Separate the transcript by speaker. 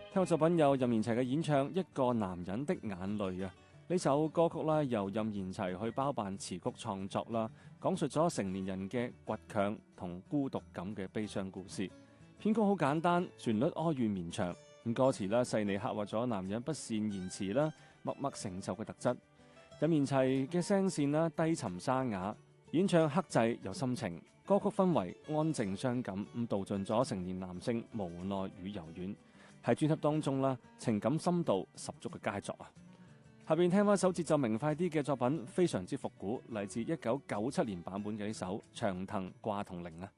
Speaker 1: 聽過作品有任賢齊嘅演唱《一個男人的眼淚》啊，呢首歌曲啦由任賢齊去包辦詞曲創作啦，講述咗成年人嘅倔強同孤獨感嘅悲傷故事。編曲好簡單，旋律哀怨綿長，咁歌詞啦細膩刻畫咗男人不善言辭啦、默默承受嘅特質。任賢齊嘅聲線啦低沉沙啞，演唱克制又深情，歌曲氛圍安靜傷感，咁道盡咗成年男性無奈與柔軟。喺專輯當中啦，情感深度十足嘅佳作啊！下邊聽翻首節奏明快啲嘅作品，非常之復古，嚟自1997年版本嘅呢首《長藤掛銅鈴》啊！